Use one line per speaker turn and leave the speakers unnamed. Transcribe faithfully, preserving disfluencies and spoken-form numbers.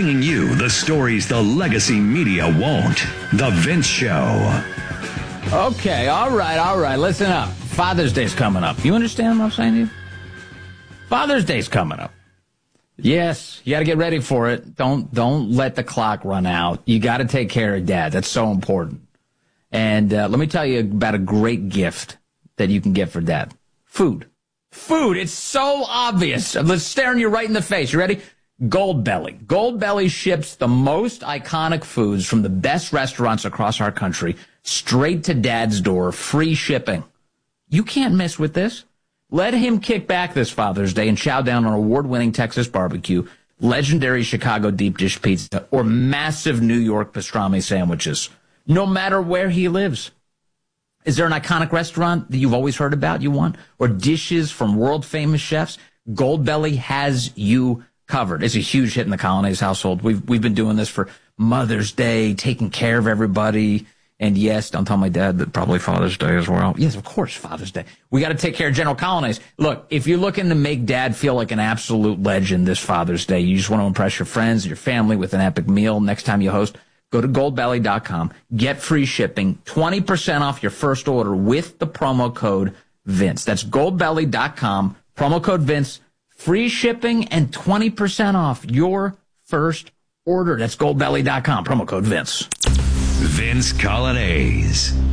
bringing you the stories the legacy media won't. The Vince Show.
Okay, all right, all right. Listen up. Father's Day's coming up. You understand what I'm saying to you? Father's Day's coming up. Yes, you got to get ready for it. Don't don't let the clock run out. You got to take care of Dad. That's so important. And uh, let me tell you about a great gift that you can get for Dad. Food. Food. It's so obvious. Let's staring you right in the face. You ready? Goldbelly. Goldbelly ships the most iconic foods from the best restaurants across our country straight to Dad's door. Free shipping. You can't miss with this. Let him kick back this Father's Day and chow down on award-winning Texas barbecue, legendary Chicago deep dish pizza, or massive New York pastrami sandwiches, no matter where he lives. Is there an iconic restaurant that you've always heard about you want? Or dishes from world-famous chefs? Goldbelly has you covered. It's a huge hit in the Colonnese household. We've, we've been doing this for Mother's Day, taking care of everybody. And yes, don't tell my dad that probably Father's Day as well. Yes, of course, Father's Day. We got to take care of General Colonnese. Look, if you're looking to make Dad feel like an absolute legend this Father's Day, you just want to impress your friends and your family with an epic meal next time you host, go to goldbelly dot com. Get free shipping, twenty percent off your first order with the promo code Vince. That's goldbelly dot com, promo code Vince, free shipping and twenty percent off your first order. That's goldbelly dot com, promo code Vince.
Vince Colonnese.